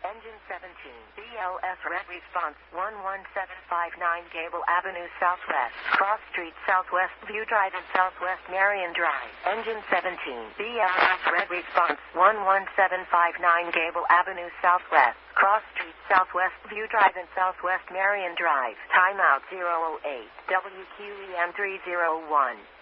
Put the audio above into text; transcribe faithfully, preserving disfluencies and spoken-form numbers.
Engine seventeen. B L S Red Response one one seven five nine Gable Avenue Southwest. Cross Street Southwest View Drive and Southwest Marion Drive. Engine seventeen. B L S Red Response one one seven five nine Gable Avenue Southwest. Cross Street Southwest View Drive and Southwest Marion Drive. Timeout zero oh eight. W Q E M three oh one.